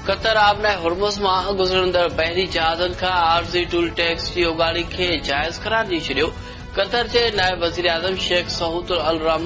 क़तर आबनाए Hormuz मां गुज़रंदड़ बहरी जहाज़नि खां आरज़ी टूल टैक्स जी उगाड़ी खे जाइज़ क़रार ॾेई छॾियो। क़तर जे नाइब वज़ीर आज़म शेख सऊद अल रहमान